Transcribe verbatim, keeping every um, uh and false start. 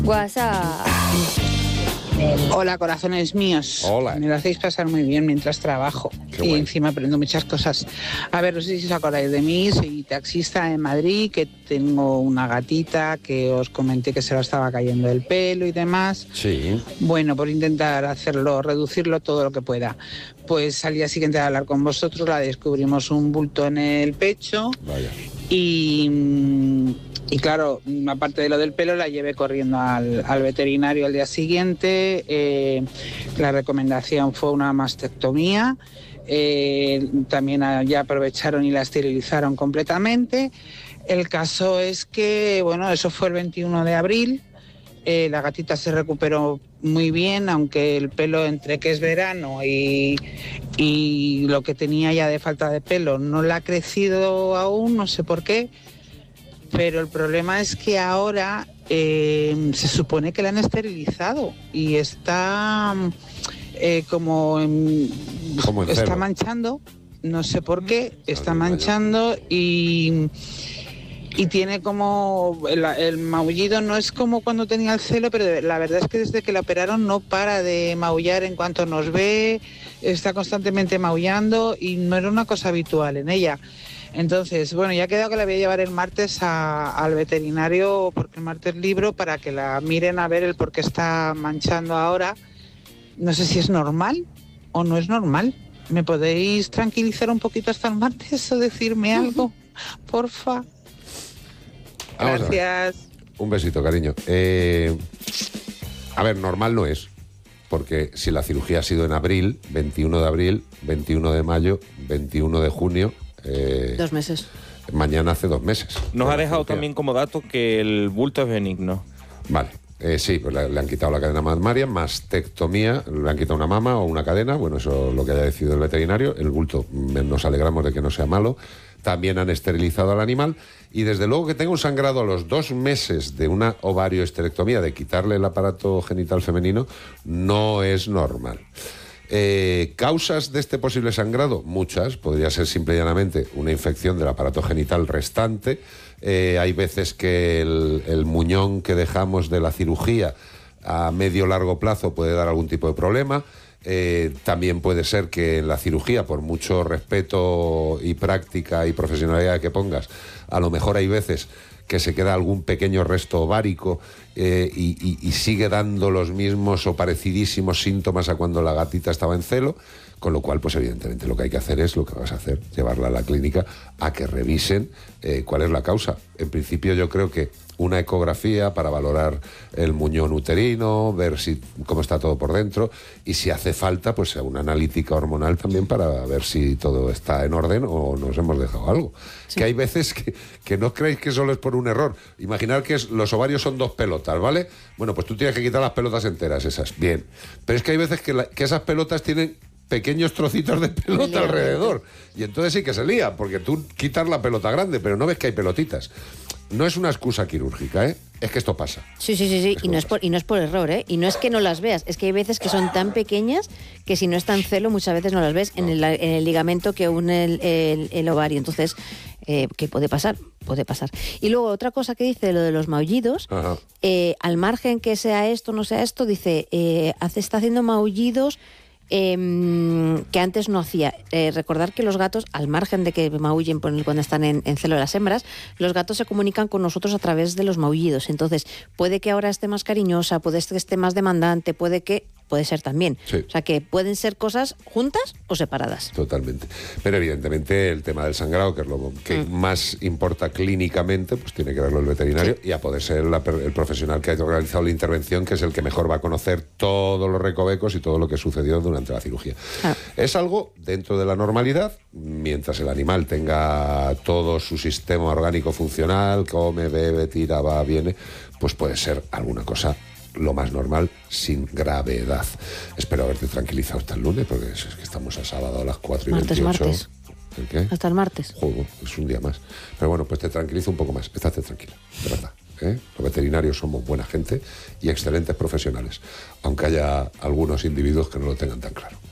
WhatsApp. Hola, corazones míos. Hola. Me lo hacéis pasar muy bien mientras trabajo. Qué y bueno. encima aprendo muchas cosas. A ver, no sé si os acordáis de mí. Soy taxista en Madrid, que tengo una gatita que os comenté que se le estaba cayendo el pelo y demás. Sí. Bueno, por intentar hacerlo, reducirlo todo lo que pueda. Pues al día siguiente de hablar con vosotros la descubrimos un bulto en el pecho. Vaya. Y, y claro, aparte de lo del pelo, la llevé corriendo al, al veterinario al día siguiente. Eh, la recomendación fue una mastectomía. Eh, también ya aprovecharon y la esterilizaron completamente. El caso es que, bueno, eso fue el veintiuno de abril. Eh, la gatita se recuperó muy bien, aunque el pelo, entre que es verano y, y lo que tenía ya de falta de pelo no le ha crecido aún, no sé por qué. Pero el problema es que ahora eh, se supone que la han esterilizado y está eh, como, en, Como en está celo. manchando, no sé por qué, está Ay, vaya. manchando y... Y tiene como, el, el maullido no es como cuando tenía el celo, pero la verdad es que desde que la operaron no para de maullar en cuanto nos ve, está constantemente maullando y no era una cosa habitual en ella. Entonces, bueno, ya ha quedado que la voy a llevar el martes a, al veterinario, porque el martes libro, para que la miren a ver el por qué está manchando ahora. No sé si es normal o no es normal. ¿Me podéis tranquilizar un poquito hasta el martes o decirme algo? Porfa. Vamos a ver. Gracias. Un besito, cariño. Eh, a ver, normal no es, porque si la cirugía ha sido en abril, veintiuno de abril, veintiuno de mayo, veintiuno de junio... Eh, Dos meses. Mañana hace dos meses. Nos de ha la dejado cirugía. también como dato que el bulto es benigno. Vale. Eh, sí, pues le, le han quitado la cadena mamaria, mastectomía, le han quitado una mama o una cadena, bueno, eso es lo que haya decidido el veterinario. El bulto, mm, nos alegramos de que no sea malo. También han esterilizado al animal y desde luego que tenga un sangrado a los dos meses de una ovarioesterectomía, de quitarle el aparato genital femenino, no es normal. Eh, ¿Causas de este posible sangrado? Muchas. Podría ser simple y llanamente una infección del aparato genital restante. Eh, hay veces que el, el muñón que dejamos de la cirugía a medio largo plazo puede dar algún tipo de problema. Eh, también puede ser que en la cirugía, por mucho respeto y práctica y profesionalidad que pongas, a lo mejor hay veces que se queda algún pequeño resto ovárico eh, y, y, y sigue dando los mismos o parecidísimos síntomas a cuando la gatita estaba en celo, con lo cual, pues evidentemente lo que hay que hacer es lo que vas a hacer, llevarla a la clínica a que revisen eh, cuál es la causa. En principio yo creo que una ecografía para valorar el muñón uterino, ver si cómo está todo por dentro y si hace falta, pues una analítica hormonal también para ver si todo está en orden o nos hemos dejado algo. Sí. Que hay veces que, que no creéis que solo es por un error. Imaginar que es, los ovarios son dos pelotas, ¿vale? Bueno, pues tú tienes que quitar las pelotas enteras esas, bien. Pero es que hay veces que, la, que esas pelotas tienen pequeños trocitos de pelota alrededor y entonces sí que se lía, porque tú quitas la pelota grande, pero no ves que hay pelotitas. No es una excusa quirúrgica, ¿eh? Es que esto pasa. Sí, sí, sí, sí. Y no, es por, y no es por error, ¿eh? Y no es que no las veas, es que hay veces que son tan pequeñas que si no está en celo muchas veces no las ves no. en, el, en el ligamento que une el, el, el ovario. Entonces, eh, ¿qué puede pasar? Puede pasar. Y luego otra cosa que dice, lo de los maullidos, eh, al margen que sea esto o no sea esto, dice, eh, hace, está haciendo maullidos Eh, que antes no hacía. Eh, recordar que los gatos, al margen de que maullen cuando están en, en celo las hembras, los gatos se comunican con nosotros a través de los maullidos. Entonces, puede que ahora esté más cariñosa, puede que esté más demandante, puede que... Puede ser también. Sí. O sea, que pueden ser cosas juntas o separadas. Totalmente. Pero evidentemente el tema del sangrado, que es lo que mm. más importa clínicamente, pues tiene que verlo el veterinario sí. y a poder ser la, el profesional que ha realizado la intervención, que es el que mejor va a conocer todos los recovecos y todo lo que sucedió durante la cirugía. Ah. Es algo dentro de la normalidad, mientras el animal tenga todo su sistema orgánico funcional, come, bebe, tira, va, viene, pues puede ser alguna cosa lo más normal, sin gravedad. Espero haberte tranquilizado hasta el lunes, porque es que estamos a sábado a las cuatro y martes, veintiocho. Martes. ¿El qué? Hasta el martes. Juego, es un día más. Pero bueno, pues te tranquilizo un poco más. Estate tranquila, de verdad. ¿eh? Los veterinarios somos buena gente y excelentes profesionales, aunque haya algunos individuos que no lo tengan tan claro.